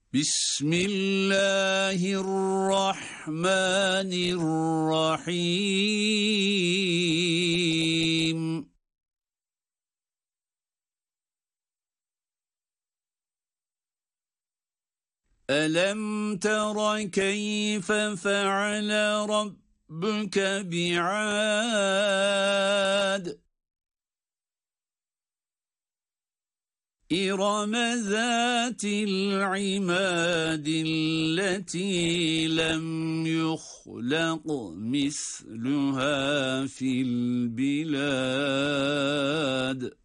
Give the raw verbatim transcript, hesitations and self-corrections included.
بسم الله الرحمن الرحيم ألم تر كيف فعل ربك بعاد إرم ذات العماد التي لم يخلق مثلها في البلاد